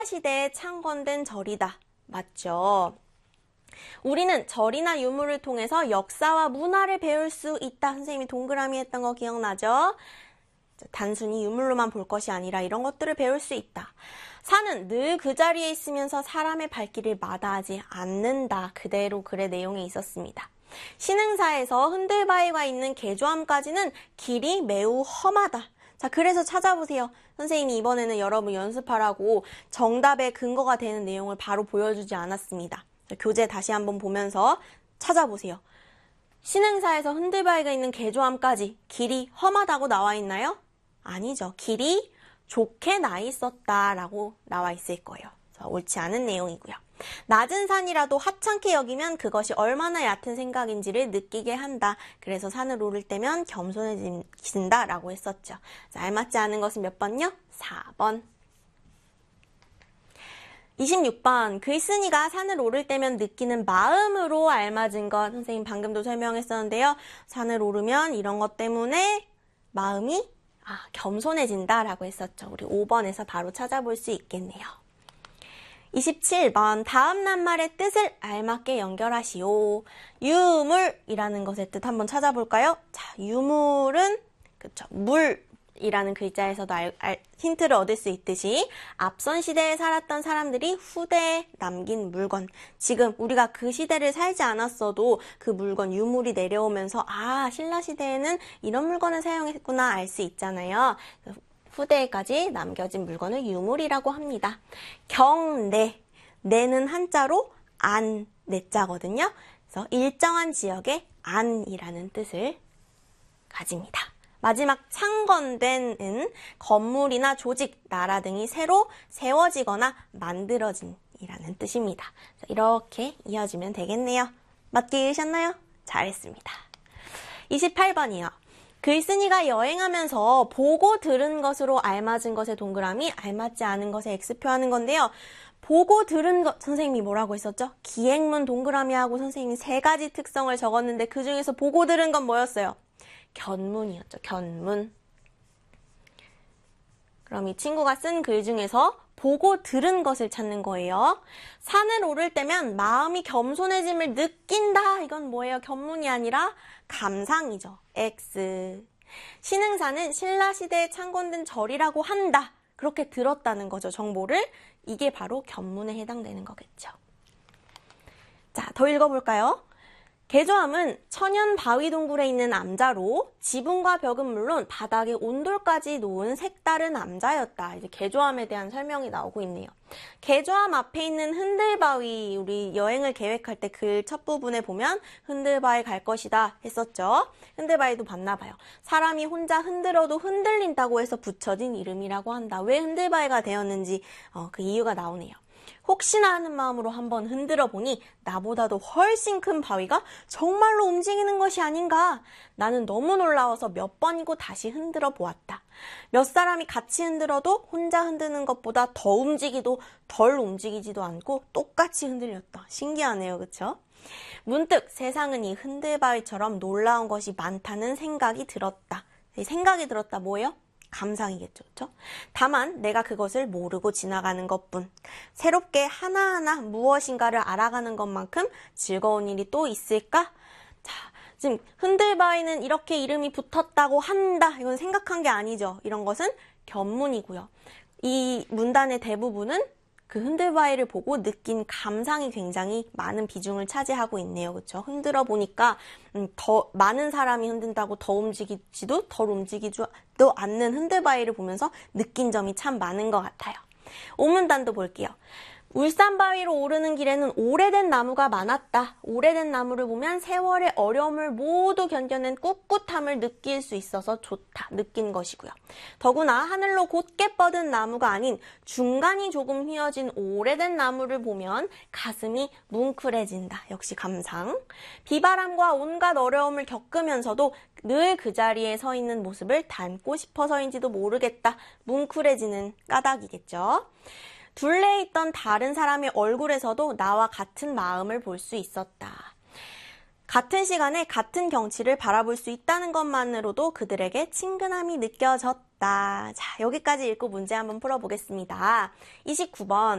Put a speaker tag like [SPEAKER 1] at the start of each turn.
[SPEAKER 1] 시대에 창건된 절이다. 맞죠? 우리는 절이나 유물을 통해서 역사와 문화를 배울 수 있다. 선생님이 동그라미 했던 거 기억나죠? 단순히 유물로만 볼 것이 아니라 이런 것들을 배울 수 있다. 산은 늘 그 자리에 있으면서 사람의 발길을 마다하지 않는다. 그대로 글의 내용에 있었습니다. 신흥사에서 흔들바위가 있는 개조함까지는 길이 매우 험하다. 자, 그래서 찾아보세요. 선생님이 이번에는 여러분 연습하라고 정답의 근거가 되는 내용을 바로 보여주지 않았습니다. 교재 다시 한번 보면서 찾아보세요. 신흥사에서 흔들바위가 있는 개조함까지 길이 험하다고 나와 있나요? 아니죠. 길이 좋게 나 있었다라고 나와 있을 거예요. 옳지 않은 내용이고요. 낮은 산이라도 하찮게 여기면 그것이 얼마나 얕은 생각인지를 느끼게 한다. 그래서 산을 오를 때면 겸손해진다라고 했었죠. 자, 알맞지 않은 것은 몇 번요? 4번. 26번. 글쓴이가 산을 오를 때면 느끼는 마음으로 알맞은 것. 선생님 방금도 설명했었는데요. 산을 오르면 이런 것 때문에 마음이 겸손해진다라고 했었죠. 우리 5번에서 바로 찾아볼 수 있겠네요. 27번. 다음 낱말의 뜻을 알맞게 연결하시오. 유물이라는 것의 뜻 한번 찾아볼까요? 자, 유물은 그쵸, 물이라는 글자에서도 힌트를 얻을 수 있듯이 앞선 시대에 살았던 사람들이 후대에 남긴 물건. 지금 우리가 그 시대를 살지 않았어도 그 물건, 유물이 내려오면서 신라 시대에는 이런 물건을 사용했구나 알 수 있잖아요. 후대까지 남겨진 물건을 유물이라고 합니다. 경내, 내는 한자로 안, 내자거든요. 그래서 일정한 지역에 안이라는 뜻을 가집니다. 마지막 창건된은 건물이나 조직, 나라 등이 새로 세워지거나 만들어진이라는 뜻입니다. 이렇게 이어지면 되겠네요. 맞게 읽으셨나요? 잘했습니다. 28번이요. 글쓴이가 여행하면서 보고 들은 것으로 알맞은 것의 동그라미, 알맞지 않은 것의 X 표하는 건데요. 보고 들은 것, 선생님이 뭐라고 했었죠? 기행문 동그라미하고 선생님이 3가지 특성을 적었는데 그 중에서 보고 들은 건 뭐였어요? 견문이었죠. 견문. 그럼 이 친구가 쓴 글 중에서 보고 들은 것을 찾는 거예요. 산을 오를 때면 마음이 겸손해짐을 느낀다. 이건 뭐예요? 견문이 아니라 감상이죠. X. 신흥사는 신라시대에 창건된 절이라고 한다. 그렇게 들었다는 거죠. 정보를. 이게 바로 견문에 해당되는 거겠죠. 자, 더 읽어볼까요? 개조함은 천연 바위 동굴에 있는 암자로 지붕과 벽은 물론 바닥에 온돌까지 놓은 색다른 암자였다. 이제 개조함에 대한 설명이 나오고 있네요. 개조함 앞에 있는 흔들바위, 우리 여행을 계획할 때 글 첫 부분에 보면 흔들바위 갈 것이다 했었죠. 흔들바위도 봤나 봐요. 사람이 혼자 흔들어도 흔들린다고 해서 붙여진 이름이라고 한다. 왜 흔들바위가 되었는지 그 이유가 나오네요. 혹시나 하는 마음으로 한번 흔들어 보니 나보다도 훨씬 큰 바위가 정말로 움직이는 것이 아닌가. 나는 너무 놀라워서 몇 번이고 다시 흔들어 보았다. 몇 사람이 같이 흔들어도 혼자 흔드는 것보다 더 움직이도 덜 움직이지도 않고 똑같이 흔들렸다. 신기하네요. 그쵸? 문득 세상은 이 흔들바위처럼 놀라운 것이 많다는 생각이 들었다. 생각이 들었다 뭐예요? 감상이겠죠. 그렇죠? 다만 내가 그것을 모르고 지나가는 것뿐. 새롭게 하나하나 무엇인가를 알아가는 것만큼 즐거운 일이 또 있을까? 자, 지금 흔들바위는 이렇게 이름이 붙었다고 한다. 이건 생각한 게 아니죠. 이런 것은 견문이고요. 이 문단의 대부분은 그 흔들바위를 보고 느낀 감상이 굉장히 많은 비중을 차지하고 있네요. 그렇죠? 흔들어 보니까 더 많은 사람이 흔든다고 더 움직이지도 덜 움직이지도 않는 흔들바위를 보면서 느낀 점이 참 많은 것 같아요. 오문단도 볼게요. 울산바위로 오르는 길에는 오래된 나무가 많았다. 오래된 나무를 보면 세월의 어려움을 모두 견뎌낸 꿋꿋함을 느낄 수 있어서 좋다. 느낀 것이고요. 더구나 하늘로 곧게 뻗은 나무가 아닌 중간이 조금 휘어진 오래된 나무를 보면 가슴이 뭉클해진다. 역시 감상. 비바람과 온갖 어려움을 겪으면서도 늘 그 자리에 서 있는 모습을 닮고 싶어서인지도 모르겠다. 뭉클해지는 까닭이겠죠. 둘레에 있던 다른 사람의 얼굴에서도 나와 같은 마음을 볼 수 있었다. 같은 시간에 같은 경치를 바라볼 수 있다는 것만으로도 그들에게 친근함이 느껴졌다. 자, 여기까지 읽고 문제 한번 풀어보겠습니다. 29번.